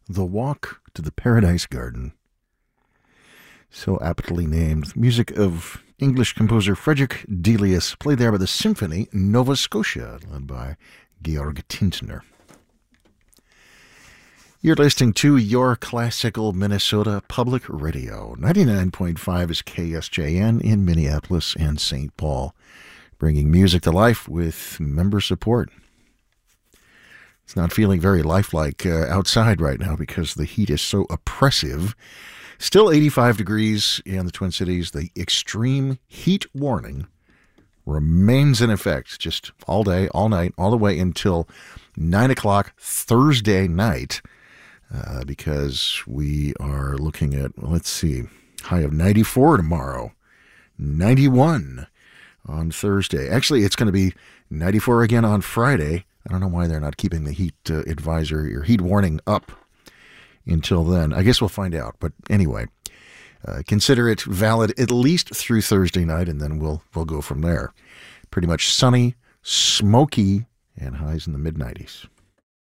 The Walk to the Paradise Garden. So aptly named. Music of English composer Frederick Delius, played there by the Symphony Nova Scotia, led by Georg Tintner. You're listening to Your Classical Minnesota Public Radio. 99.5 is KSJN in Minneapolis and St. Paul, bringing music to life with member support. It's not feeling very lifelike outside right now because the heat is so oppressive. Still 85 degrees in the Twin Cities. The extreme heat warning remains in effect just all day, all night, all the way until 9 o'clock Thursday night, because we are looking at, let's see, high of 94 tomorrow, 91 on Thursday. Actually, it's going to be 94 again on Friday. I don't know why they're not keeping the heat advisory or heat warning up until then. I guess we'll find out. But anyway, consider it valid at least through Thursday night, and then we'll go from there. Pretty much sunny, smoky, and highs in the mid-90s.